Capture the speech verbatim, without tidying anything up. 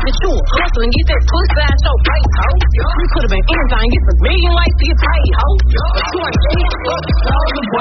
to chew, hustle and get that pussy out your face, ho. You could've been anything, get a million ways to get paid, ho. But you ain't shit, fuck, slow the boy.